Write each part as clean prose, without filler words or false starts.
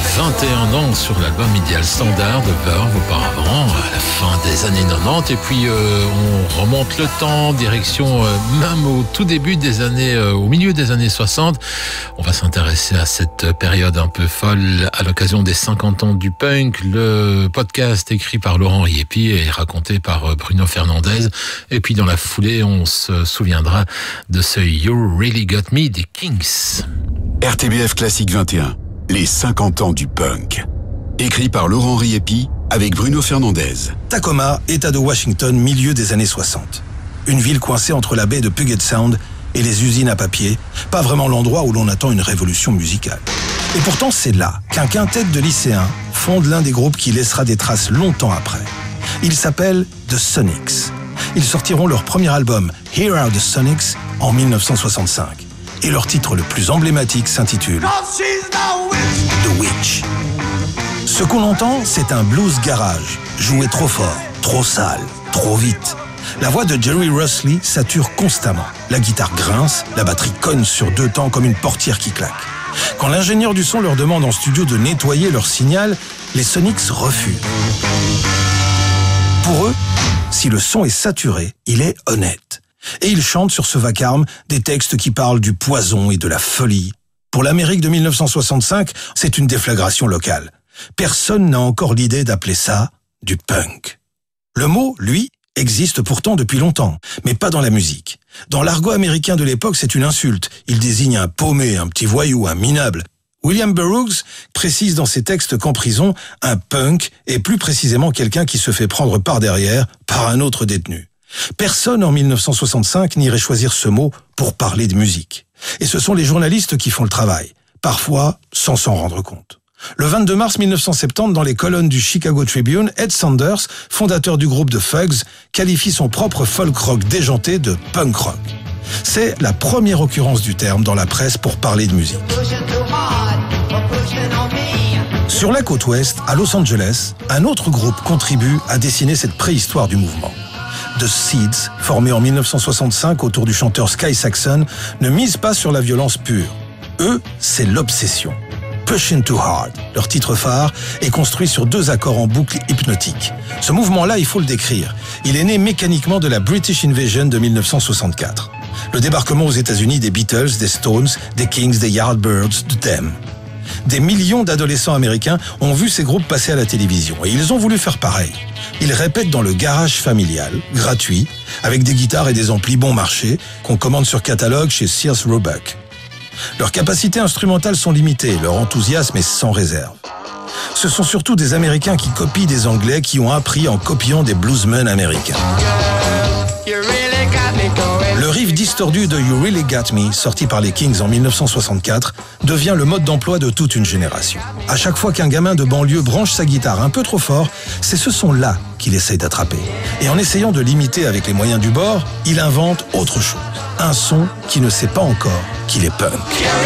21 ans sur l'album Ideal Standard de Verve auparavant, à la fin des années 90. Et puis on remonte le temps, direction même au tout début des années, au milieu des années 60. On va s'intéresser à cette période un peu folle à l'occasion des 50 ans du punk. Le podcast écrit par Laurent Riepi et raconté par Bruno Fernandez. Et puis dans la foulée, on se souviendra de ce You Really Got Me des Kings. RTBF Classique 21, les 50 ans du punk. Écrit par Laurent Riepi avec Bruno Fernandez. Tacoma, État de Washington, milieu des années 60. Une ville coincée entre la baie de Puget Sound et les usines à papier, pas vraiment l'endroit où l'on attend une révolution musicale. Et pourtant, c'est là qu'un quintet de lycéens fonde l'un des groupes qui laissera des traces longtemps après. Il s'appelle The Sonics. Ils sortiront leur premier album, Here Are the Sonics, en 1965. Et leur titre le plus emblématique s'intitule The Witch. Ce qu'on entend, c'est un blues garage, joué trop fort, trop sale, trop vite. La voix de Jerry Rusley sature constamment. La guitare grince, la batterie cogne sur deux temps comme une portière qui claque. Quand l'ingénieur du son leur demande en studio de nettoyer leur signal, les Sonics refusent. Pour eux, si le son est saturé, il est honnête. Et ils chantent sur ce vacarme des textes qui parlent du poison et de la folie. Pour l'Amérique de 1965, c'est une déflagration locale. Personne n'a encore l'idée d'appeler ça du punk. Le mot, lui, existe pourtant depuis longtemps, mais pas dans la musique. Dans l'argot américain de l'époque, c'est une insulte. Il désigne un paumé, un petit voyou, un minable. William Burroughs précise dans ses textes qu'en prison, un punk est plus précisément quelqu'un qui se fait prendre par derrière par un autre détenu. Personne en 1965 n'irait choisir ce mot pour parler de musique. Et ce sont les journalistes qui font le travail, parfois sans s'en rendre compte. Le 22 mars 1970, dans les colonnes du Chicago Tribune, Ed Sanders, fondateur du groupe The Fugs, qualifie son propre folk rock déjanté de punk rock. C'est la première occurrence du terme dans la presse pour parler de musique. Sur la côte ouest, à Los Angeles, un autre groupe contribue à dessiner cette préhistoire du mouvement. The Seeds, formé en 1965 autour du chanteur Sky Saxon, ne mise pas sur la violence pure. Eux, c'est l'obsession. Pushing Too Hard, leur titre phare, est construit sur deux accords en boucle hypnotique. Ce mouvement-là, il faut le décrire. Il est né mécaniquement de la British Invasion de 1964. Le débarquement aux États-Unis des Beatles, des Stones, des Kings, des Yardbirds, de Them. Des millions d'adolescents américains ont vu ces groupes passer à la télévision et ils ont voulu faire pareil. Ils répètent dans le garage familial, gratuit, avec des guitares et des amplis bon marché qu'on commande sur catalogue chez Sears Roebuck. Leurs capacités instrumentales sont limitées, leur enthousiasme est sans réserve. Ce sont surtout des Américains qui copient des Anglais qui ont appris en copiant des bluesmen américains. Le riff distordu de You Really Got Me, sorti par les Kings en 1964, devient le mode d'emploi de toute une génération. À chaque fois qu'un gamin de banlieue branche sa guitare un peu trop fort, c'est ce son-là qu'il essaye d'attraper. Et en essayant de l'imiter avec les moyens du bord, il invente autre chose. Un son qui ne sait pas encore qu'il est punk.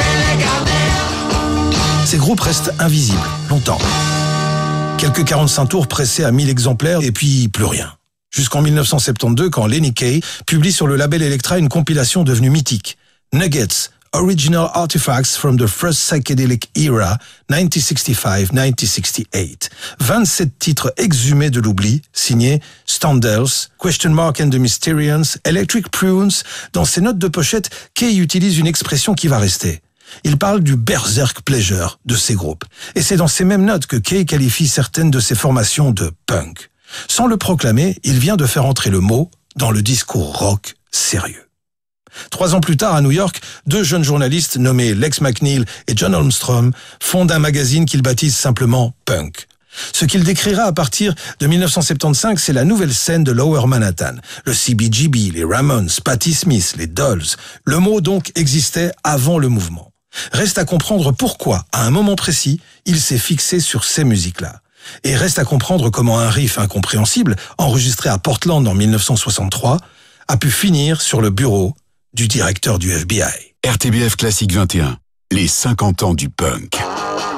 Ces groupes restent invisibles, longtemps. Quelques 45 tours pressés à 1000 exemplaires et puis plus rien. Jusqu'en 1972, quand Lenny Kaye publie sur le label Elektra une compilation devenue mythique. Nuggets, Original Artifacts from the First Psychedelic Era, 1965-1968. 27 titres exhumés de l'oubli, signés Standells, Question Mark and the Mysterians, Electric Prunes. Dans ses notes de pochette, Kaye utilise une expression qui va rester. Il parle du berserk pleasure de ces groupes. Et c'est dans ces mêmes notes que Kaye qualifie certaines de ses formations de punk. Sans le proclamer, il vient de faire entrer le mot dans le discours rock sérieux. 3 ans plus tard, à New York, 2 jeunes journalistes nommés Lex McNeil et John Holmstrom fondent un magazine qu'ils baptisent simplement Punk. Ce qu'il décrira à partir de 1975, c'est la nouvelle scène de Lower Manhattan. Le CBGB, les Ramones, Patti Smith, les Dolls. Le mot donc existait avant le mouvement. Reste à comprendre pourquoi, à un moment précis, il s'est fixé sur ces musiques-là. Et reste à comprendre comment un riff incompréhensible, enregistré à Portland en 1963, a pu finir sur le bureau du directeur du FBI. RTBF Classique 21, les 50 ans du punk.